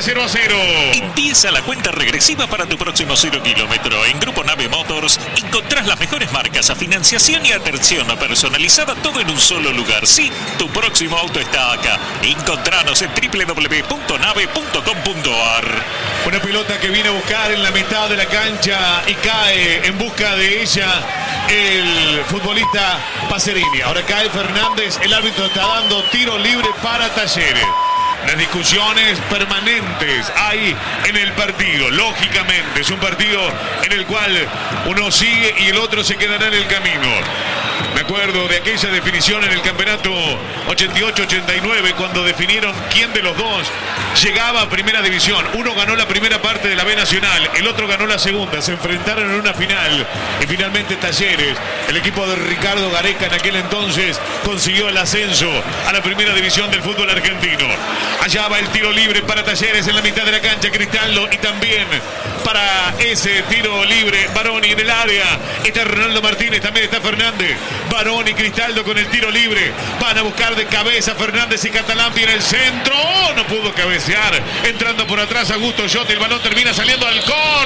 0-0. Empieza la cuenta regresiva para tu próximo 0 kilómetro. En Grupo Nave Motors encontrás las mejores marcas, financiación y atención personalizada, todo en un solo lugar. Sí, tu próximo auto está acá. Encontranos en www.nave.com.ar. Una pelota que viene a buscar en la mitad de la cancha y cae en busca de ella el futbolista Pacerini. Ahora cae Fernández, el árbitro está dando tiro libre para Talleres. Las discusiones permanentes hay en el partido. Lógicamente, es un partido en el cual uno sigue y el otro se quedará en el camino. Me acuerdo de aquella definición en el campeonato 88-89, cuando definieron quién de los dos llegaba a primera división. Uno ganó la primera parte de la B Nacional, el otro ganó la segunda. Se enfrentaron en una final y finalmente Talleres, el equipo de Ricardo Gareca en aquel entonces, consiguió el ascenso a la primera división del fútbol argentino. Allá va el tiro libre para Talleres en la mitad de la cancha, Cristaldo, y también para ese tiro libre Baroni en el área. Está Ronaldo Martínez, también está Fernández. Baroni y Cristaldo con el tiro libre. Van a buscar de cabeza Fernández y Catalampi en el centro. ¡Oh! No pudo cabecear. Entrando por atrás Augusto Yotti. El balón termina saliendo al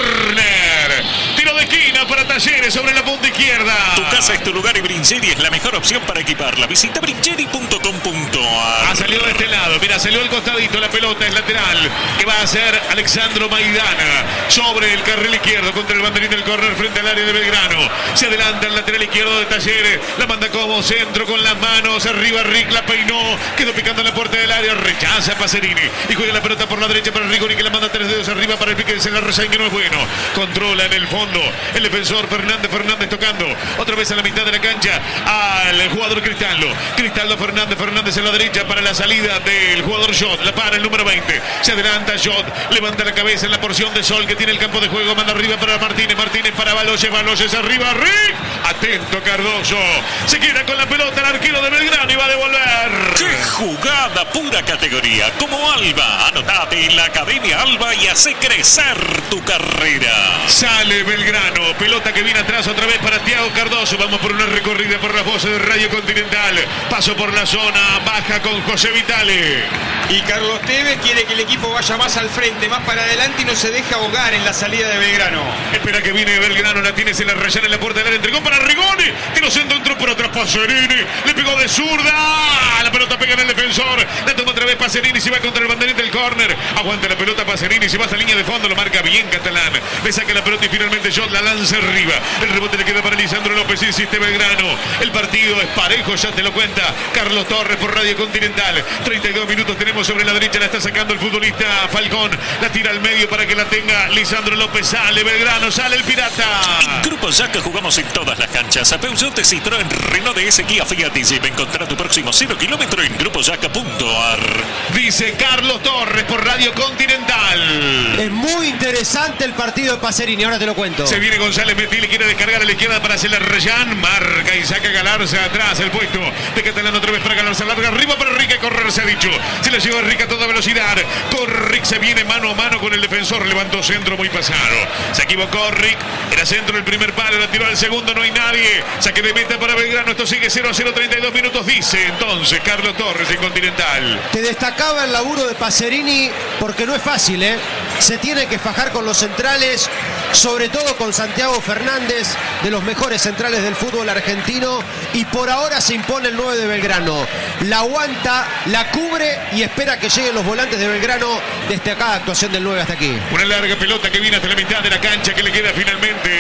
córner. Tiro de esquina para Talleres sobre la punta izquierda. Tu casa es tu lugar y Brincheri es la mejor opción para equiparla. Visita brincheri.com.ar. Ha salido de este lado. Mira, salió el costadito. La pelota es lateral. Que va a hacer Alexandro Maidana sobre el carril izquierdo contra el banderín del córner frente al área de Belgrano. Se adelanta el lateral izquierdo de Talleres. La manda como centro con las manos. Arriba Rick la peinó. Quedó picando en la puerta del área. Rechaza a Pacerini. Y juega la pelota por la derecha para Rigoni, que la manda 3 dedos arriba para el pique de Celarrayán, que no es bueno. Controla en el fondo el defensor Fernández. Fernández tocando otra vez a la mitad de la cancha al jugador Cristaldo. Cristaldo Fernández. Fernández en la derecha para la salida del jugador Jot. La para el número 20. Se adelanta Jot. Levanta la cabeza en la porción de sol que tiene el campo de juego. Manda arriba para Martínez. Martínez para Baloyes. Baloyes arriba. Rick. Atento Cardoso. Se queda con la pelota el arquero de Belgrano y va a devolver. ¡Qué jugada! Pura categoría. Como Alba. Anotate en la Academia Alba y hace crecer tu carrera. Sale Belgrano. Pelota que viene atrás otra vez para Thiago Cardoso. Vamos por una recorrida por las voces de Radio Continental. Paso por la zona. Baja con José Vitale. Y Carlos Tevez quiere que el equipo vaya más al frente, más para adelante y no se deje ahogar en la salida de Belgrano. Espera que viene Belgrano. La tiene Celarrayán en la puerta del área. Entregó para Rigoni. Tiro centro, entró por atrás Pacerini. Le pegó de zurda. La pelota pega en el defensor. La toma otra vez Pacerini. Se va contra el banderín del córner. Aguanta la pelota Pacerini. Se va a esa línea de fondo. Lo marca bien Catalán. Le saca la pelota y finalmente Jot la lanza arriba. El rebote le queda para Lisandro López. Insiste Belgrano. El partido es parejo. Ya te lo cuenta Carlos Torres por Radio Continental. 32 minutos tenemos sobre la derecha. La está sacando el futbolista Falcón. La tira al medio para que la tenga Lisandro López. Sale Belgrano. Sale el Pirata. En Grupo Jaca jugamos en todas las canchas. A Peugeot, Citroën, Renault DS, Kia, Fiat y Jeep. Encontrá tu próximo 0 kilómetro en grupojaca.ar. Dice Carlos Torres por Radio Continental. Es muy interesante el partido de Pacerini, ahora te lo cuento. Se viene González Metili, quiere descargar a la izquierda para Celarrayán. Marca y saca Galarza atrás. El puesto de Catalán otra vez para Galarza. Larga arriba para Rica. Correr se ha dicho. Se la lleva Rica a toda velocidad. Rick se viene mano a mano con el defensor. Levantó centro muy pasado. Se equivocó Rick. Era centro el primer palo. La tiró al segundo. No hay nadie. Saque de meta para Belgrano. Esto sigue 0-0, 32 minutos. Dice entonces Carlos Torres en Continental. Te destacaba el laburo de Pacerini porque no es fácil, ¿eh? Se tiene que fajar con los centrales, sobre todo con Santiago Fernández, de los mejores centrales del fútbol argentino, y por ahora se impone el 9 de Belgrano. La aguanta, la cubre y espera que lleguen los volantes de Belgrano. Destacada actuación del 9 hasta aquí. Una larga pelota que viene hasta la mitad de la cancha, que le queda finalmente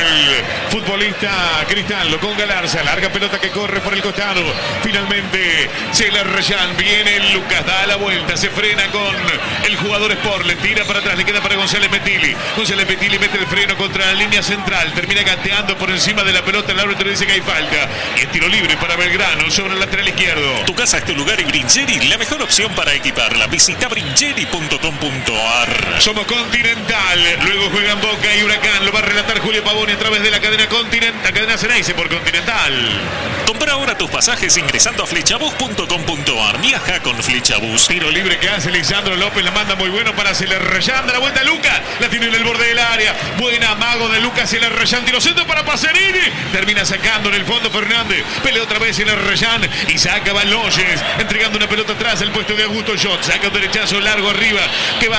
al futbolista Cristaldo con Galarza. Larga pelota que corre por el costado. Finalmente Celarrayán. Viene Lucas, da la vuelta, se frena con el jugador Sport, le tira para atrás, le queda para González Metili. González Metili mete el freno contra la línea central, termina gateando por encima de la pelota. El árbitro dice que hay falta y es tiro libre para Belgrano sobre el lateral izquierdo. Tu casa es tu lugar y Brincheri, la mejor opción para equiparla. Visita brincheri.com.ar. Somos Continental, luego juegan Boca y Huracán. Lo va a relatar Julio Pavoni a través de la cadena Continental, cadena Ceneice por Continental. Compra ahora tus pasajes ingresando a flechabus.com.ar. Viaja con Flechabus. Tiro libre que hace Lisandro López, la manda muy bueno para Celarrayán. Da la vuelta a Lucas, la tiene en el borde del área. Buena amago de Lucas Celarrayán. Tiro centro para Pacerini. Termina sacando en el fondo Fernández. Pelea otra vez Celarrayán y saca Baloyes, entregando una pelota atrás al puesto de Augusto Jot. Saca un derechazo largo arriba que va a tomar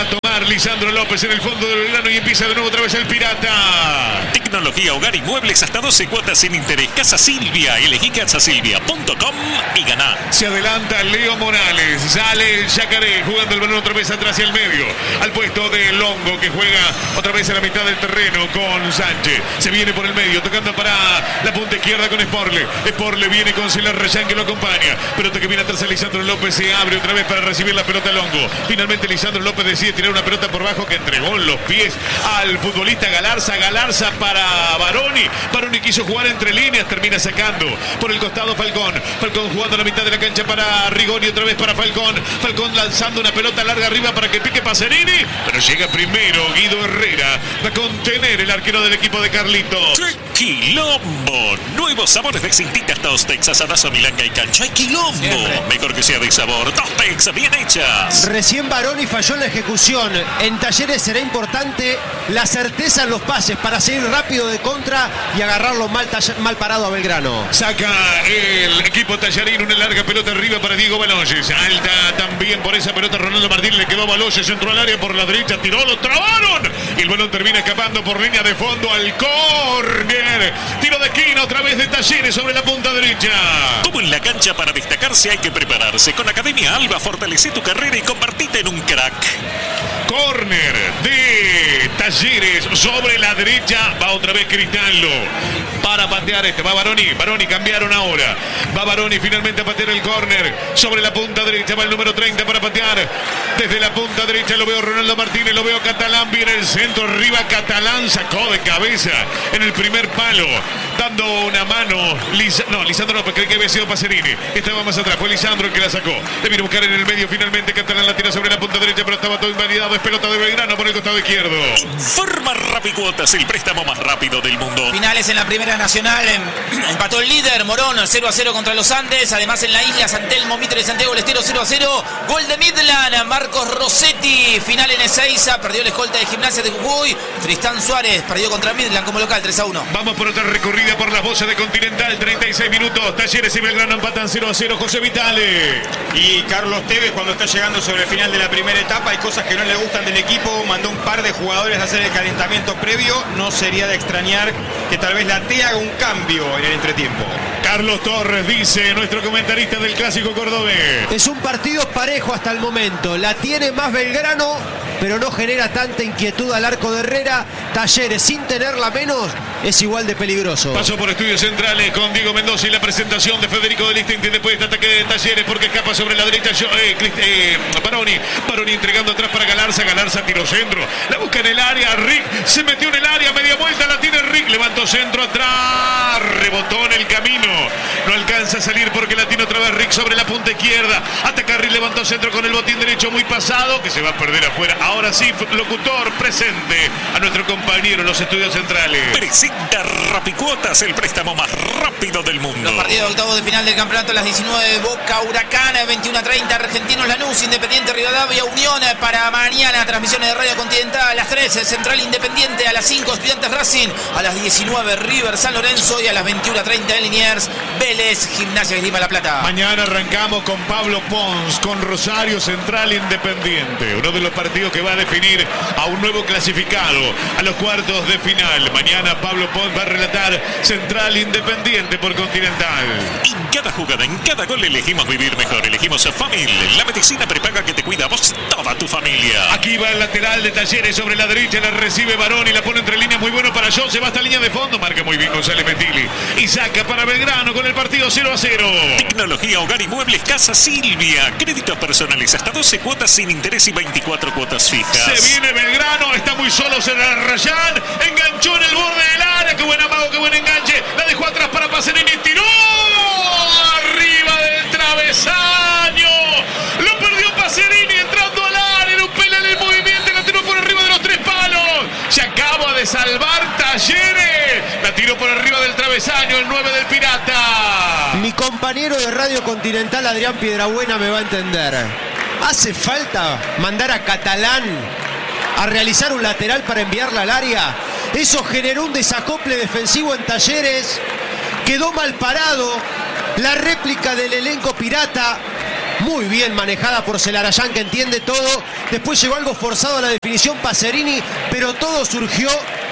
Lisandro López en el fondo del Belgrano y empieza de nuevo otra vez el Pirata. Tecnología, hogar y muebles hasta 12 cuotas sin interés. Casa Silvia. Elegí casasilvia.com y ganá. Se adelanta Leo Morales. Sale el Yacaré jugando el balón otra vez atrás y al medio. Al puesto de Longo que juega otra vez a la mitad del terreno con Sánchez. Se viene por el medio tocando para la punta izquierda con Sporle. Sporle viene con Silas Rayán que lo acompaña. Pelota que viene atrás a Lisandro López. Se abre otra vez para recibir la pelota Longo. Finalmente Lisandro López decide tirar una pelota por bajo que entregó en los pies al futbolista Galarza. Galarza para Baroni. Baroni quiso jugar entre líneas. Termina sacando por el costado Falcón. Falcón jugando a la mitad de la cancha para Rigoni. Otra vez para Falcón. Falcón lanzando una pelota larga arriba para que pique Pacerini. Pero llega primero Guido Herrera. Va a contener el arquero del equipo de Carlitos. Quilombo. Nuevos sabores de Cintitas Tostex, asadazo, milanga y cancha. ¡Ay, quilombo! Siempre. Mejor que sea de sabor. Tostex, bien hechas. Recién Baroni falló en la ejecución. En Talleres será importante la certeza en los pases para seguir rápido de contra y agarrarlo mal parado a Belgrano. Saca el equipo tallarino una larga pelota arriba para Diego Baloyes. Alta también por esa pelota Ronaldo Martín. Le quedó Baloyes, entró al área por la derecha, tiró, lo trabaron. Y el balón termina escapando por línea de fondo al córner. Tiro de esquina otra vez de Talleres sobre la punta derecha. Como en la cancha, para destacarse hay que prepararse. Con Academia Alba fortalece tu carrera y convertite en un crack. Córner de Talleres sobre la derecha. Va otra vez Cristaldo para patear este. Va Baroni. Baroni cambiaron ahora. Va Baroni finalmente a patear el córner sobre la punta derecha. Va el número 30 para patear. Desde la punta derecha lo veo Ronaldo Martínez. Lo veo Catalán. Viene el centro arriba. Catalán sacó de cabeza en el primer palo. Dando una mano. Lisandro López. Creí que había sido Pacerini. Estaba más atrás. Fue Lisandro el que la sacó. Le vino a buscar en el medio. Finalmente Catalán la tira sobre la punta derecha. Pero estaba todo invalidado. Es pelota de Belgrano por el costado izquierdo. Informa Rapicuotas, el préstamo más rápido del mundo. Finales en la Primera Nacional. Empató el líder Morón 0-0 contra los Andes. Además en la isla San Telmo, Mitre de Santiago del Estero 0-0. Gol de Midland, Marcos Rossetti. Final en Ezeiza. Perdió el escolta de Gimnasia de Jujuy. Tristán Suárez perdió contra Midland como local 3-1. Vamos por otra recorrida por las voces de Continental. 36 minutos. Talleres y Belgrano empatan 0-0. José Vitale. Y Carlos Tevez, cuando está llegando sobre el final de la primera etapa, hay cosas que no le gustan del equipo. Mandó un par de jugadores a hacer el calentamiento previo. No sería de extrañar que tal vez la T haga un cambio en el entretiempo. Carlos Torres dice, nuestro comentarista del clásico cordobés. Es un partido parejo hasta el momento. La tiene más Belgrano, pero no genera tanta inquietud al arco de Herrera. Talleres, sin tenerla menos, es igual de peligroso. Pasó por Estudios Centrales con Diego Mendoza y la presentación de Federico del Istinte después de este ataque de Talleres porque escapa sobre la derecha Baroni. Baroni entregando atrás para Galarza. Galarza tiró centro. La busca en el área. Rick se metió en el área. Media vuelta la tiene Rick. Levantó centro atrás. Rebotó en el camino. No alcanza a salir porque la tiene otra vez Rick sobre la punta izquierda. Ataca Rick. Levantó centro con el botín derecho muy pasado que se va a perder afuera. Ahora sí, locutor, presente a nuestro compañero en los Estudios Centrales. Presenta Rapicuotas, el préstamo más rápido del mundo. Los partidos de octavos de final del campeonato a las 19. Boca, Huracán, 21:30. Argentinos, Lanús, Independiente, Rivadavia, Unión. Para mañana, transmisiones de Radio Continental a las 13. Central Independiente a las 5. Estudiantes Racing a las 19. River, San Lorenzo y a las 21:30 en Liniers. Vélez, Gimnasia de Lima, La Plata. Mañana arrancamos con Pablo Pons, con Rosario Central Independiente. Uno de los partidos que va a definir a un nuevo clasificado a los cuartos de final. Mañana Pablo Pons va a relatar Central Independiente por Continental. En cada jugada, en cada gol elegimos vivir mejor. Elegimos a Famil, la medicina prepaga que te cuida a vos y toda tu familia. Aquí va el lateral de Talleres sobre la derecha, la recibe Baroni, la pone entre líneas, muy bueno para John, se va hasta línea de fondo, marca muy bien González Mentili y saca para Belgrano con el partido 0-0. Tecnología, hogar y muebles, Casa Silvia. Créditos personales hasta 12 cuotas sin interés y 24 cuotas fijas. Se viene Belgrano, está muy solo Serra Rayán, enganchó en el borde del área, qué buen amago, qué buen enganche, la dejó atrás para Pacerini, tiró arriba del travesaño, lo perdió Pacerini entrando al área, era un penal en movimiento, la tiró por arriba de los 3 palos, se acaba de salvar Talleres, la tiró por arriba del travesaño, el 9 del Pirata. Mi compañero de Radio Continental, Adrián Piedrabuena, me va a entender. ¿Hace falta mandar a Catalán a realizar un lateral para enviarla al área? Eso generó un desacople defensivo en Talleres. Quedó mal parado. La réplica del elenco pirata muy bien manejada por Celarayán, que entiende todo. Después llegó algo forzado a la definición Pacerini, pero todo surgió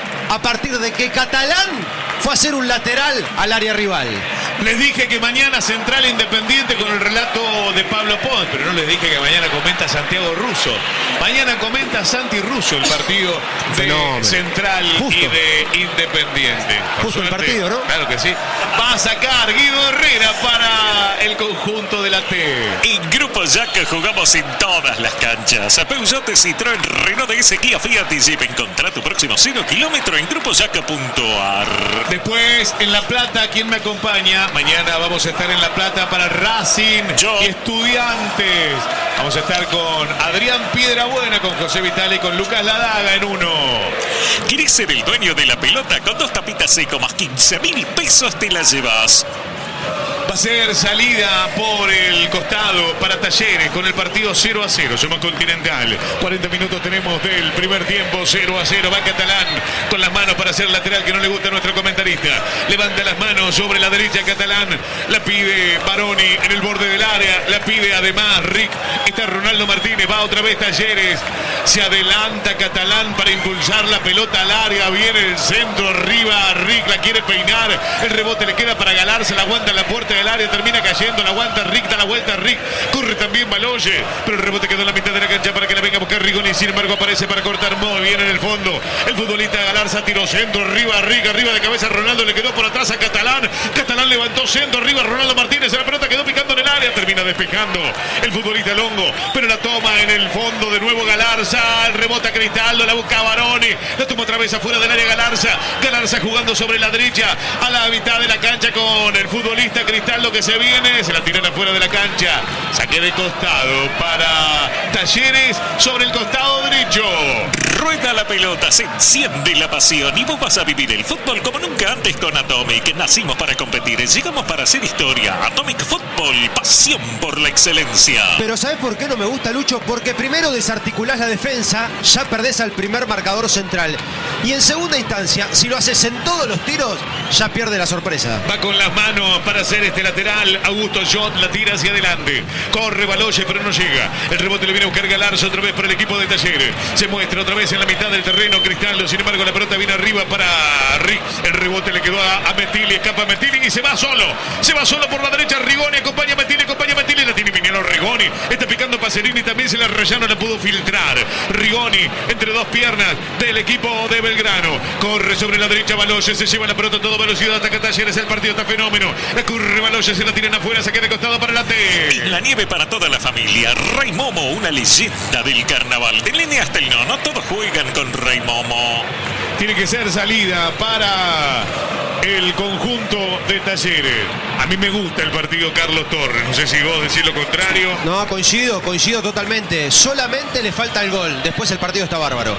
a partir de que Catalán fue a hacer un lateral al área rival. Les dije que mañana Central Independiente con el relato de Pablo Pons, pero no les dije que mañana comenta Santiago Russo. Mañana comenta Santi Russo el partido de Fenómeno. Central Justo. y de Independiente. Por Justo el suerte, partido, ¿no? Claro que sí. Va a sacar Guido Herrera para el conjunto de la T. En Grupo Jack jugamos en todas las canchas. Peugeot, Citroën, Renault, DS, Kia, Fiat y Jeep. Encontrá tu próximo 0 kilómetro en grupojack.ar. Después, en La Plata, ¿quién me acompaña? Mañana vamos a estar en La Plata para Racing Yo. y Estudiantes. Vamos a estar con Adrián Piedrabuena, con José Vitale y con Lucas Ladaga en uno. ¿Querés ser el dueño de la pelota? Con 2 tapitas seco más 15.000 pesos te la llevas. Va a ser salida por el costado para Talleres con el partido 0-0. Somos Continental. 40 minutos tenemos del primer tiempo. 0-0. Va Catalán con las manos para hacer lateral, que no le gusta a nuestro comentarista. Levanta las manos sobre la derecha Catalán. La pide Baroni en el borde del área. La pide además Rick. Está Ronaldo Martínez. Va otra vez Talleres. Se adelanta Catalán para impulsar la pelota al área. Viene el centro arriba. Rick la quiere peinar. El rebote le queda para Galarza. La aguanta en la puerta del área. Termina cayendo. La aguanta Rick. Da la vuelta Rick. Corre también Baloye. Pero el rebote quedó en la mitad de la cancha para que la venga a buscar Rigoni. Sin embargo aparece para cortar muy bien en el fondo. El futbolista Galarza tiró centro. Arriba Rick. Arriba de cabeza Ronaldo. Le quedó por atrás a Catalán. Catalán levantó centro. Arriba Ronaldo Martínez. La pelota quedó picando en el área. Termina despejando el futbolista Longo. Pero la toma en el fondo de nuevo Galarza. El rebote a Cristaldo. La busca Baroni. La toma otra vez afuera del área Galarza. Galarza jugando sobre la derecha. A la mitad de la cancha con el futbolista Cristaldo que se viene. Se la tiran afuera de la cancha. Saque de costado para Talleres sobre el costado derecho. Rueda la pelota, se enciende la pasión y vos vas a vivir el fútbol como nunca antes con Atomic. Nacimos para competir, llegamos para hacer historia. Atomic Fútbol, pasión por la excelencia. Pero ¿sabes por qué no me gusta, Lucho? Porque primero desarticulás la defensa, ya perdés al primer marcador central. Y en segunda instancia, si lo haces en todos los tiros, ya pierde la sorpresa. Va con las manos para hacer este lateral. Augusto Jot la tira hacia adelante. Corre Baloye, pero no llega. El rebote le viene a buscar Galarza otra vez para el equipo de Talleres. Se muestra otra vez en la mitad del terreno Cristaldo. Sin embargo, la pelota viene arriba para Rick. El rebote le quedó a Metilli. Escapa Metilli y se va solo. Se va solo por la derecha. Rigoni acompaña a Metilli. La tiene Piniano Rigoni. Está picando Pacerini. También se la rayó, no la pudo filtrar. Rigoni entre dos piernas del equipo de Belgrano. Corre sobre la derecha Baloye. Se lleva la pelota a toda velocidad. Ataca Talleres. El partido está fenómeno. La corre Baloye. Se la tiran afuera. Saque de costado para la T. En la nieve para toda la familia. Rey Momo, una leyenda del carnaval. De Lene hasta el nono, todos juegan con Rey Momo. Tiene que ser salida para el conjunto de Talleres. A mí me gusta el partido Carlos Torres. No sé si vos decís lo contrario. No, coincido totalmente. Solamente le falta el gol. Después el partido está bárbaro.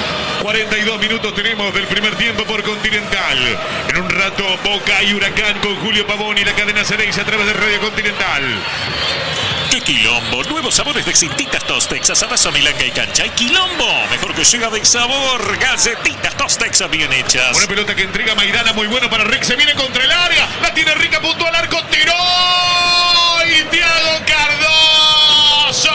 42 minutos tenemos del primer tiempo por Continental. En un rato Boca y Huracán con Julio Pavoni, la cadena Cereis a través de Radio Continental. ¡Qué quilombo! Nuevos sabores de Cintitas Tostex, asadas a milanga y cancha. ¡Y quilombo! Mejor que llega de sabor. Galletitas Tostex bien hechas. Una pelota que entrega Maidana, muy bueno para Rick. Se viene contra el área. La tiene Rick, apuntó al arco, tiró. Y Thiago Cardoso.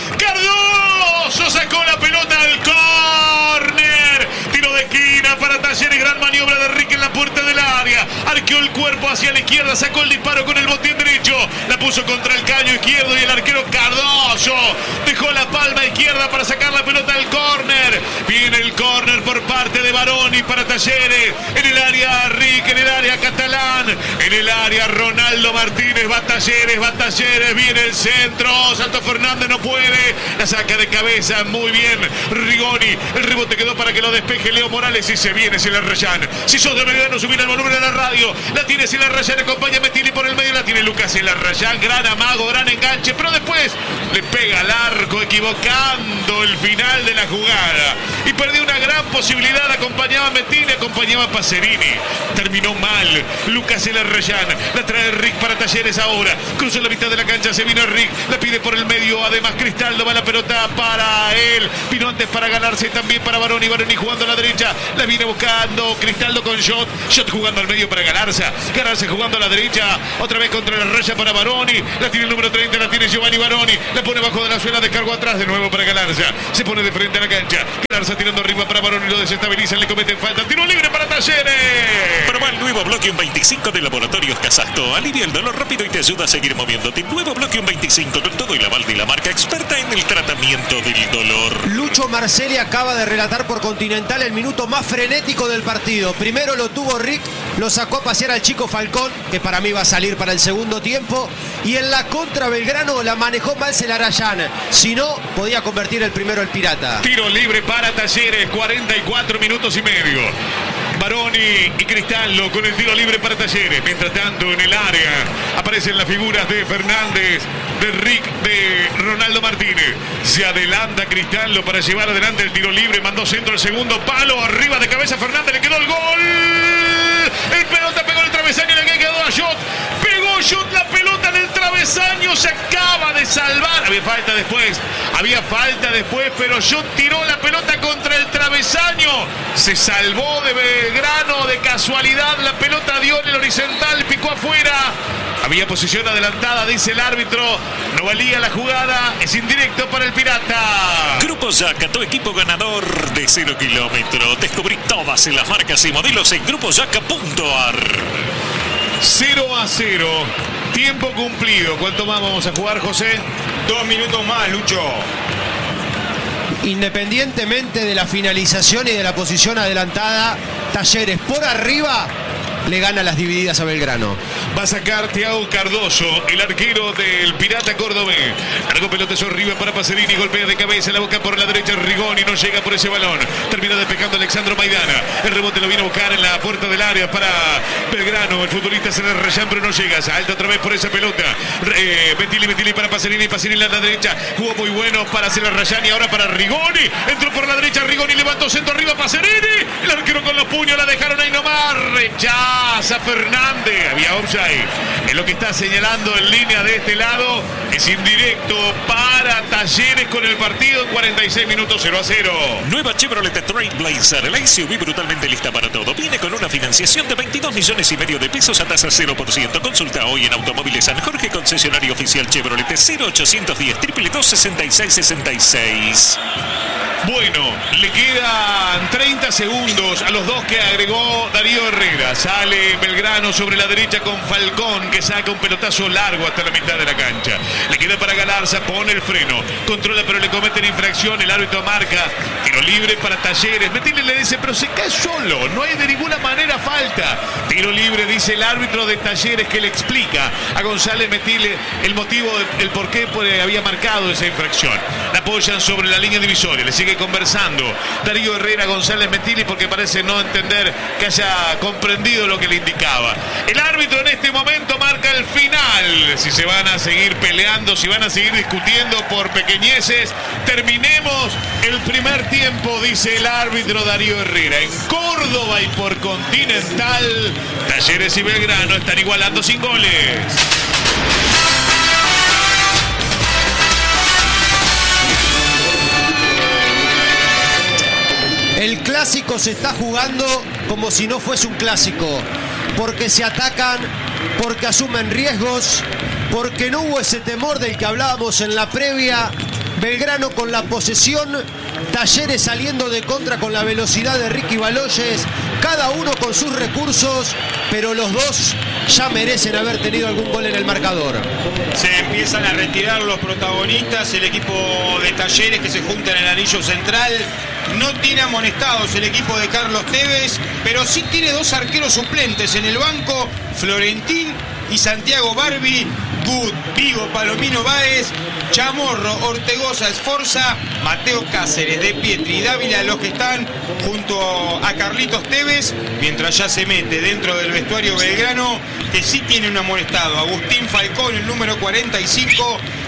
Cardoso sacó la pelota al córner. Tiro de esquina para Talleres. Gran maniobra de Rick en la puerta del área. Arqueó el cuerpo hacia la izquierda. Sacó el disparo con el botín derecho. La puso contra el caño izquierdo y el arquero Cardoso dejó la palma izquierda para sacar la pelota al córner. Viene el córner por parte de Baroni para Talleres. En el área Rick, en el área Catalán, en el área Ronaldo Martínez. Va Talleres, viene el centro. Santo Fernández no puede. La saca de cabeza, muy bien Rigoni. El rebote quedó para que lo despeje Leo Morales y se viene Celarayán. Si sos de Belgrano, subir el volumen a la radio. La tiene Celarayán, acompaña a Metilli por el medio. La tiene Lucas Celarayán, gran amago, gran enganche, pero después le pega al arco, equivocando el final de la jugada y perdió una gran posibilidad tranquilidad, acompañaba a Mettini, acompañaba a Pacerini. Terminó mal. Lucas El Arrayán. La trae Rick para Talleres ahora. Cruzó la mitad de la cancha, se vino Rick. La pide por el medio. Además, Cristaldo va la pelota para él. Vino antes para ganarse también para Baroni. Baroni jugando a la derecha. La viene buscando Cristaldo con Shot. Shot jugando al medio para Galarza. Galarza jugando a la derecha. Otra vez contra la raya para Baroni. La tiene el número 30. La tiene Giovanni Baroni. La pone bajo de la suela. Descargó atrás de nuevo para Galarza. Se pone de frente a la cancha. Galarza tirando arriba para Baroni. Lo desestabilizan. Le cometen falta. Tiro libre para Talleres. Proba el nuevo Bloquium 25 de Laboratorios Casasto. Alivia el dolor rápido y te ayuda a seguir moviéndote. Nuevo Bloquium 25 con todo el aval de la marca experta en el tratamiento del dolor. Lucho Marcelli acaba de relatar por Continental el minuto más frenético del partido. Primero lo tuvo Rick, lo sacó a pasear al chico Falcón, que para mí va a salir para el segundo tiempo. Y en la contra Belgrano la manejó mal El Arrayán. Si no, podía convertir el primero el Pirata. Tiro libre para Talleres, 44 minutos y medio. Baroni y Cristaldo con el tiro libre para Talleres. Mientras tanto, en el área aparecen las figuras de Fernández, de Rick, de Ronaldo Martínez. Se adelanta Cristaldo para llevar adelante el tiro libre. Mandó centro el segundo palo. Arriba de cabeza Fernández. Le quedó el gol. El pelota pegó en el travesaño. Le quedó a Shot. Pegó Shot la pelota en el travesaño. Se acaba de salvar. Había falta después. Pero Shot tiró la pelota contra el travesaño. Se salvó de Belgrano de casualidad. La pelota dio en el horizontal. Picó afuera. Había posición adelantada, dice el árbitro. No valía la jugada. Es indirecto para el Pirata. Grupo Yaca, tu equipo ganador de 0 kilómetros. Descubrí todas las marcas y modelos en grupoyaca.ar. 0-0. Tiempo cumplido. ¿Cuánto más vamos a jugar, José? 2 minutos más, Lucho. Independientemente de la finalización y de la posición adelantada, Talleres por arriba le gana las divididas a Belgrano. Va a sacar Thiago Cardoso, el arquero del Pirata cordobés. Largo pelotazo arriba para Pacerini, golpea de cabeza en la boca por la derecha Rigoni, no llega por ese balón. Termina despejando Alexandro Maidana. El rebote lo viene a buscar en la puerta del área para Belgrano. El futbolista se le rellan, pero no llega. Salta otra vez por esa pelota. Mettili para Pacerini. Pacerini a la derecha. Jugó muy bueno para hacer el Rayán y ahora para Rigoni. Entró por la derecha Rigoni, levantó centro arriba Pacerini. El arquero con los puños la dejaron ahí nomás. Rechaza Fernández. Había offside. Es lo que está señalando en línea de este lado. Es indirecto para Talleres con el partido en 46 minutos 0-0. Nueva Chevrolet Trailblazer, la SUV brutalmente lista para todo. Viene con una financiación de 22 millones y medio de pesos a tasa 0%. Consulta hoy en Automóviles San Jorge, concesionario oficial Chevrolet 0810 222 6666. Bueno, le quedan 30 segundos a los dos que agregó Darío Herrera. Sale Belgrano sobre la derecha con Falcón, que saca un pelotazo largo hasta la mitad de la cancha. Le queda para Galarza, pone el freno, controla pero le cometen infracción, el árbitro marca, tiro libre para Talleres. Mettili le dice, pero se cae solo, no hay de ninguna manera falta. Tiro libre, dice el árbitro de Talleres, que le explica a González Mettili el motivo, el por qué había marcado esa infracción. La apoyan sobre la línea divisoria, le sigue conversando Darío Herrera González Mettili porque parece no entender que haya comprendido lo que le indicaba. El árbitro en este momento marca el final. Si se van a seguir peleando, si van a seguir discutiendo por pequeñeces, terminemos el primer tiempo, dice el árbitro Darío Herrera. En Córdoba y por Continental, Talleres y Belgrano están igualando sin goles. El clásico se está jugando como si no fuese un clásico, porque se atacan, porque asumen riesgos, porque no hubo ese temor del que hablábamos en la previa. Belgrano con la posesión, Talleres saliendo de contra con la velocidad de Ricky Baloyes, cada uno con sus recursos, pero los dos ya merecen haber tenido algún gol en el marcador. Se empiezan a retirar los protagonistas, el equipo de Talleres que se junta en el anillo central. No tiene amonestados el equipo de Carlos Tevez, pero sí tiene dos arqueros suplentes en el banco, Florentín y Santiago Barbi, Good, Vigo, Palomino Báez, Chamorro, Ortegoza, Esforza, Mateo Cáceres, De Pietri y Dávila, los que están junto a Carlitos Tevez, mientras ya se mete dentro del vestuario belgrano, que sí tiene un amonestado, Agustín Falcón, el número 45,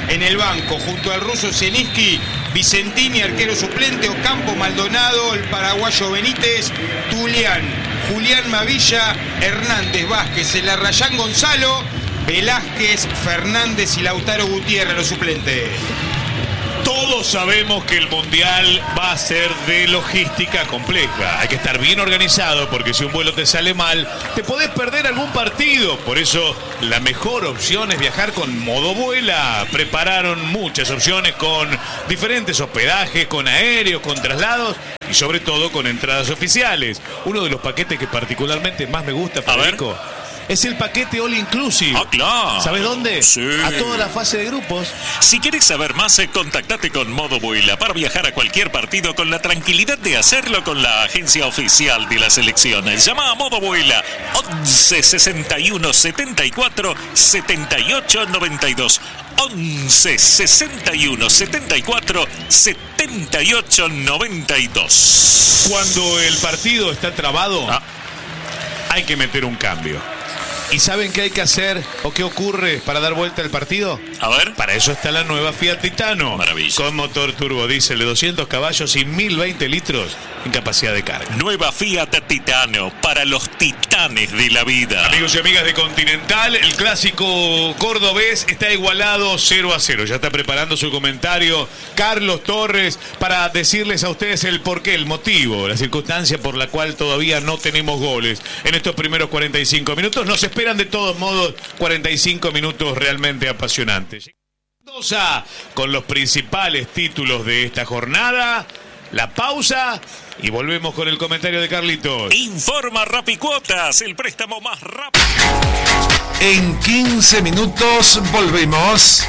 En el banco, junto al ruso Zielinski, Vicentini, arquero suplente, Ocampo, Maldonado, el paraguayo Benítez, Tulián, Julián Mavilla, Hernández, Vázquez, el Arrayán Gonzalo, Velázquez, Fernández y Lautaro Gutiérrez, los suplentes. Todos sabemos que el Mundial va a ser de logística compleja. Hay que estar bien organizado porque si un vuelo te sale mal, te podés perder algún partido. Por eso la mejor opción es viajar con Modo Vuela. Prepararon muchas opciones con diferentes hospedajes, con aéreos, con traslados y sobre todo con entradas oficiales. Uno de los paquetes que particularmente más me gusta, Federico, es el paquete All Inclusive. Ah, claro. ¿Sabes dónde? Sí. A toda la fase de grupos. Si querés saber más, contactate con Modo Vuela para viajar a cualquier partido con la tranquilidad de hacerlo con la agencia oficial de las selecciones. Llama a Modo Vuela 11 61 74 78 92. 11 61 74 78 92. Cuando el partido está trabado, hay que meter un cambio. ¿Y saben qué hay que hacer o qué ocurre para dar vuelta al partido? A ver. Para eso está la nueva Fiat Titano. Maravilla. Con motor turbo diésel de 200 caballos y 1020 litros en capacidad de carga. Nueva Fiat Titano para los titanes de la vida. Amigos y amigas de Continental, el clásico cordobés está igualado 0-0. Ya está preparando su comentario Carlos Torres para decirles a ustedes el porqué, el motivo, la circunstancia por la cual todavía no tenemos goles en estos primeros 45 minutos. Nos esperan de todos modos 45 minutos realmente apasionantes. Con los principales títulos de esta jornada, la pausa y volvemos con el comentario de Carlitos. Informa Rapicuotas, el préstamo más rápido. En 15 minutos volvemos.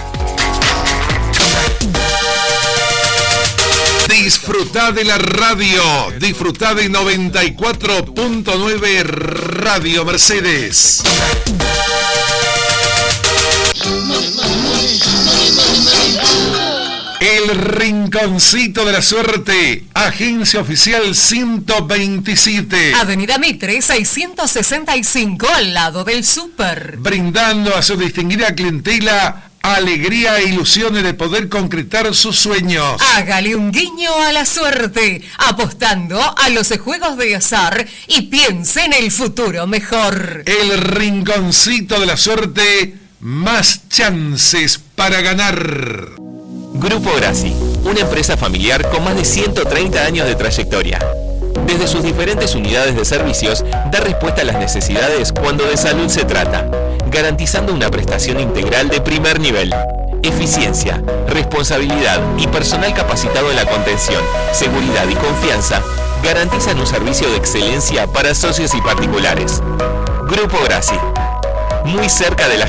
Disfrutá de la radio. Disfrutá de 94.9 Radio Mercedes. El Rinconcito de la Suerte, agencia oficial 127. Avenida Mitre 665, al lado del súper. Brindando a su distinguida clientela alegría e ilusiones de poder concretar sus sueños. Hágale un guiño a la suerte, apostando a los juegos de azar y piense en el futuro mejor. El Rinconcito de la Suerte, más chances para ganar. Grupo Grassi, una empresa familiar con más de 130 años de trayectoria. Desde sus diferentes unidades de servicios, da respuesta a las necesidades cuando de salud se trata, garantizando una prestación integral de primer nivel. Eficiencia, responsabilidad y personal capacitado en la contención, seguridad y confianza garantizan un servicio de excelencia para socios y particulares. Grupo Grassi, muy cerca de la